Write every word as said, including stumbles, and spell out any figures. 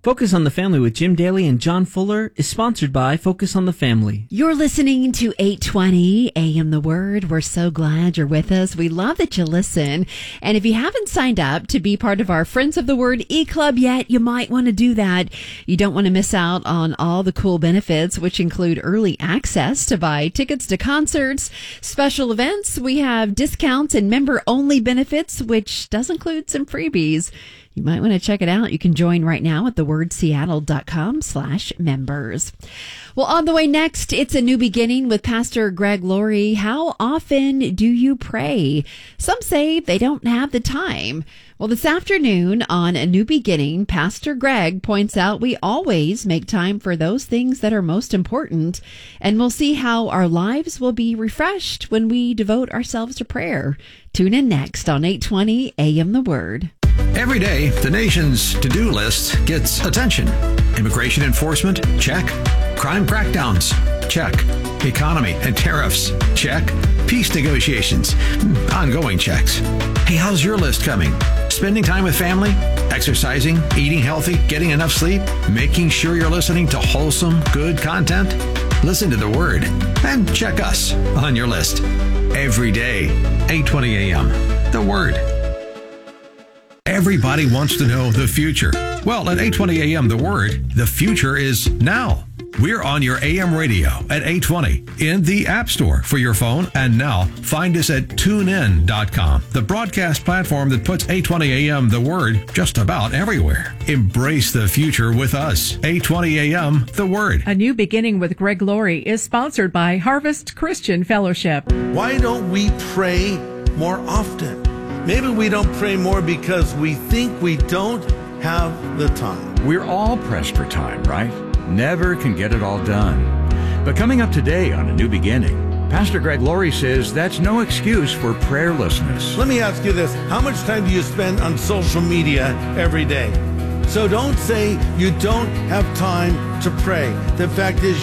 Focus on the Family with Jim Daly and John Fuller is sponsored by Focus on the Family. You're listening to eight twenty A M The Word. We're so glad you're with us. We love that you listen. And if you haven't signed up to be part of our Friends of the Word e-club yet, you might want to do that. You don't want to miss out on all the cool benefits, which include early access to buy tickets to concerts, special events. We have discounts and member-only benefits, which does include some freebies. You might want to check it out. You can join right now at thewordseattle.com slash members. Well, on the way next, it's a new beginning with Pastor Greg Laurie. How often do you pray? Some say they don't have the time. Well, this afternoon on A New Beginning, Pastor Greg points out we always make time for those things that are most important, and we'll see how our lives will be refreshed when we devote ourselves to prayer. Tune in next on eight twenty A M The Word. Every day, the nation's to-do list gets attention. Immigration enforcement? Check. Crime crackdowns? Check. Economy and tariffs? Check. Peace negotiations? Ongoing checks. Hey, how's your list coming? Spending time with family? Exercising? Eating healthy? Getting enough sleep? Making sure you're listening to wholesome, good content? Listen to the Word and check us on your list. Every day, eight twenty A M The Word. Everybody wants to know the future. Well, at eight twenty A M The Word, the future is now. We're on your A M radio at eight twenty in the App Store for your phone. And now, find us at tune in dot com, the broadcast platform that puts eight twenty A M The Word just about everywhere. Embrace the future with us. eight twenty A M The Word. A New Beginning with Greg Laurie is sponsored by Harvest Christian Fellowship. Why don't we pray more often? Maybe we don't pray more because we think we don't have the time. We're all pressed for time, right? Never can get it all done. But coming up today on A New Beginning, Pastor Greg Laurie says that's no excuse for prayerlessness. Let me ask you this. How much time do you spend on social media every day? So don't say you don't have time to pray. The fact is